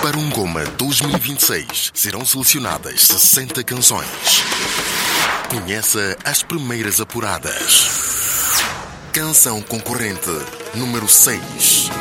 Para um Goma 2026, serão selecionadas 60 canções. Conheça as primeiras apuradas. Canção concorrente número 6.